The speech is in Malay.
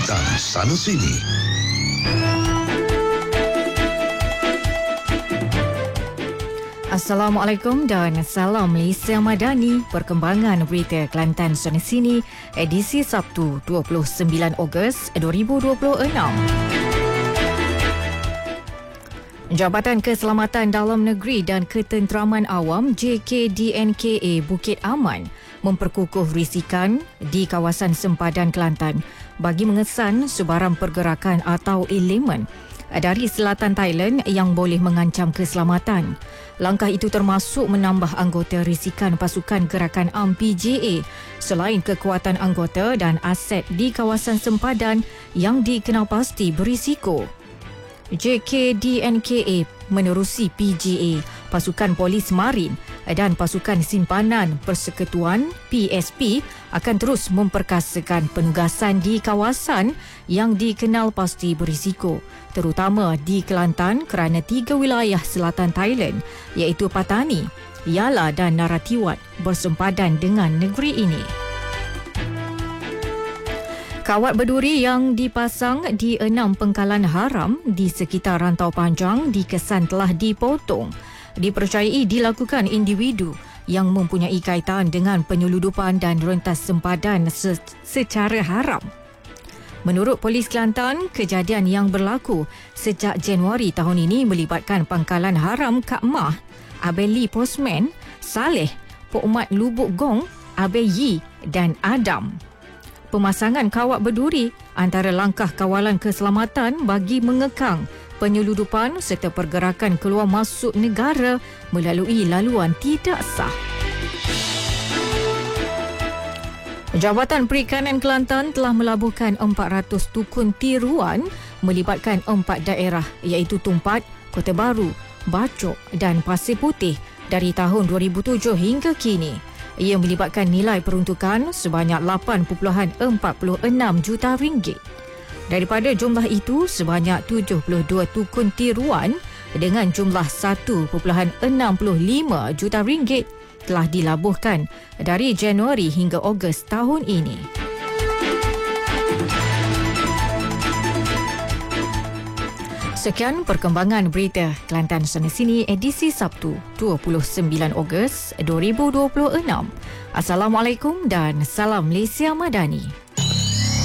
Kelantan sana sini. Assalamualaikum dan salam Malaysia Madani. Perkembangan berita Kelantan sana sini, edisi Sabtu 29 Ogos 2026. Jabatan Keselamatan Dalam Negeri dan Ketenteraman Awam JKDNKA Bukit Aman memperkukuh risikan di kawasan sempadan Kelantan bagi mengesan sebarang pergerakan atau elemen dari selatan Thailand yang boleh mengancam keselamatan. Langkah itu termasuk menambah anggota risikan pasukan gerakan AMN PJA selain kekuatan anggota dan aset di kawasan sempadan yang dikenal pasti berisiko. JKDNKA menerusi PJA, Pasukan Polis Marin dan Pasukan Simpanan Persekutuan PSP akan terus memperkasakan penugasan di kawasan yang dikenal pasti berisiko, terutama di Kelantan kerana 3 wilayah selatan Thailand iaitu Patani, Yala dan Narathiwat bersempadan dengan negeri ini. Kawat berduri yang dipasang di 6 pengkalan haram di sekitar Rantau Panjang dikesan telah dipotong. Dipercayai dilakukan individu yang mempunyai kaitan dengan penyeludupan dan rentas sempadan secara haram. Menurut Polis Kelantan, kejadian yang berlaku sejak Januari tahun ini melibatkan pangkalan haram Kak Mah, Abeli Postman, Saleh, Pok Mat Lubuk Gong, Abel Yi dan Adam. Pemasangan kawat berduri antara langkah kawalan keselamatan bagi mengekang penyeludupan serta pergerakan keluar masuk negara melalui laluan tidak sah. Jabatan Perikanan Kelantan telah melabuhkan 400 tukun tiruan melibatkan 4 daerah iaitu Tumpat, Kota Baru, Bacok dan Pasir Putih dari tahun 2007 hingga kini. Ia melibatkan nilai peruntukan sebanyak 8.46 juta ringgit. Daripada jumlah itu, sebanyak 72 tukun tiruan dengan jumlah 1.65 juta ringgit telah dilabuhkan dari Januari hingga Ogos tahun ini. Sekian perkembangan berita Kelantan sana sini edisi Sabtu 29 Ogos 2026. Assalamualaikum dan salam Malaysia Madani.